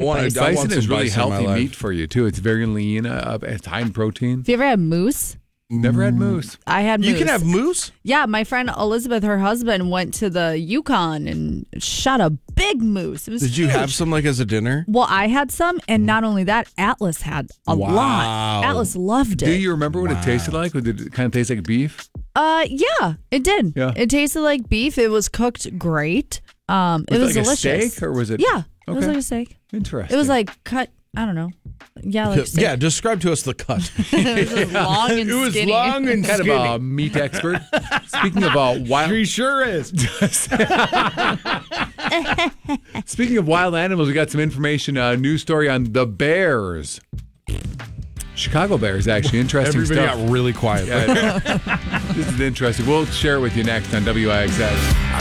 Bison some is really bison in my healthy life. meat for you, too. It's very lean. It's high in protein. Have you ever had moose? Never had moose. I had moose. You can have moose? Yeah, my friend Elizabeth, her husband, went to the Yukon and shot a big moose. It was Did you huge. have some like as a dinner? Well, I had some, and not only that, Atlas had a lot. Atlas loved it. Do you remember what it tasted like? Did it kind of taste like beef? Yeah, it did. Yeah. It tasted like beef. It was cooked great. It was like delicious. a steak, or was it? Yeah, it was Okay. like a steak. Interesting. It was like cut. I don't know. Yeah, like a steak. Yeah, describe to us the cut. It was just long and It was skinny. long and kind of skinny. a meat expert. Speaking of wild, He sure is. speaking of wild animals, we got some information. A news story on the Bears. Chicago Bears, actually. Interesting Everybody stuff. got really quiet. Yeah, this is interesting. We'll share it with you next on WIXS.